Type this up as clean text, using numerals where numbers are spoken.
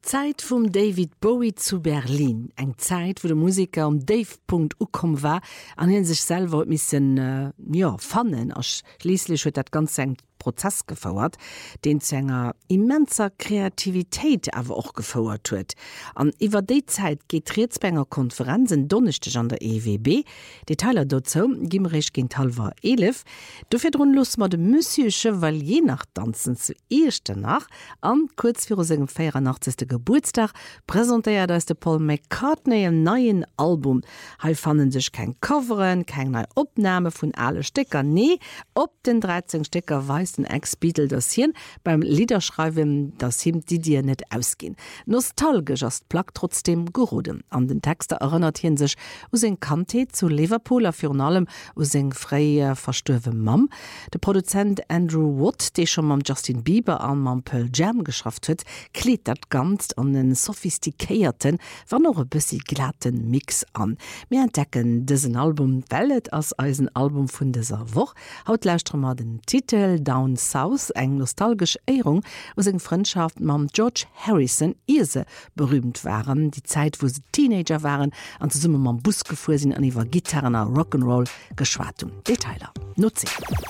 Zeit vum David Bowie zu Berlin. Eng Zeit, wo der Musiker Dave.ukom war, an hin sich selber missen fannen. Schließlich huet dat ganz eng Prozess gefauert, den zu enger immenser Kreativität aber auch gefauert huet. An iwwer de Zeit geht Reetzbenger Konferenzen donnechtech an der EWB. Detailer dazu Gimmerich gin halber 11. Dufir run los mat de Monsieur Chevalier nach Tanzen zu erste nach an kurz vir segem 84. Geburtstag präsentiert als de Paul McCartney im neuen Album. He fanden sich kein Coveren, kein neue Opnahme vun alle Stecker. Nee, op den 13 Stecker weist den Ex-Beatle das hin beim Liederschreiben, das ihm die dir net ausgehen. Nostalgisch ist Plaque trotzdem gerodem. An den Texte erinnert hin sich aus en Kante zu Liverpooler für allem aus en freier verstöwe Mam. Der Produzent Andrew Wood, der schon mal Justin Bieber an mam Pearl Jam geschafft hat, klebt dat ganz an den sophistikierten, war noch ein bisschen glatten Mix an. Wir entdecken diesen Album Wellet als ein Album von dieser Woche. Haut lauscht mal den Titel Down South, eng nostalgisch Ehrung aus eng Freundschaft mit George Harrison, ihr se berühmt waren, die Zeit, wo sie Teenager waren, an zusammen am Bus gefuhr sind, an ihrer Gitarren Rock'n'Roll geschwart. Detailer. Nutzig.